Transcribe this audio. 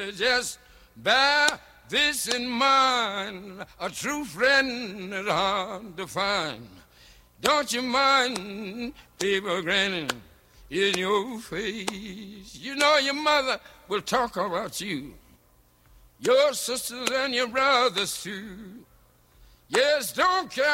Just bear this in mind, a true friend is hard to find. Don't you mind people grinning in your face? You know your mother will talk about you, your sisters and your brothers too. Yes, don't care.